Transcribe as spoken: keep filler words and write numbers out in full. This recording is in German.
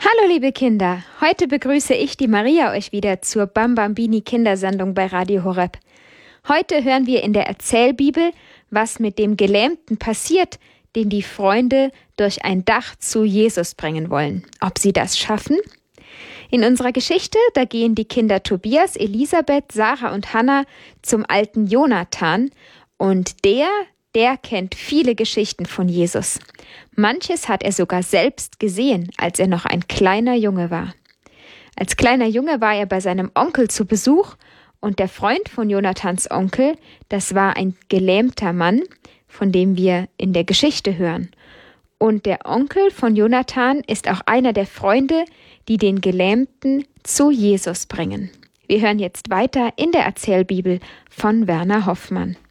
Hallo liebe Kinder, heute begrüße ich die Maria euch wieder zur Bambambini Kindersendung bei Radio Horeb. Heute hören wir in der Erzählbibel, was mit dem Gelähmten passiert, den die Freunde durch ein Dach zu Jesus bringen wollen. Ob sie das schaffen? In unserer Geschichte, da gehen die Kinder Tobias, Elisabeth, Sarah und Hannah zum alten Jonathan und der, der kennt viele Geschichten von Jesus. Manches hat er sogar selbst gesehen, als er noch ein kleiner Junge war. Als kleiner Junge war er bei seinem Onkel zu Besuch und der Freund von Jonathans Onkel, das war ein gelähmter Mann, von dem wir in der Geschichte hören. Und der Onkel von Jonathan ist auch einer der Freunde, die den Gelähmten zu Jesus bringen. Wir hören jetzt weiter in der Erzählbibel von Werner Hoffmann.